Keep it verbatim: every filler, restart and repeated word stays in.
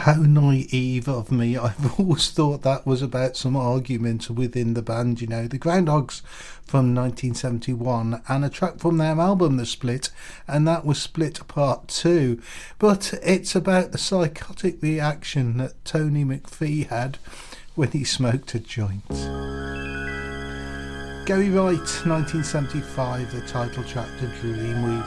How naive of me. I've always thought that was about some argument within the band, you know. The Groundhogs from nineteen seventy-one, and a track from their album The Split, and that was Split Part two. But it's about the psychotic reaction that Tony McPhee had when he smoked a joint. Gary Wright, nineteen seventy-five, the title track to Dreamweaver.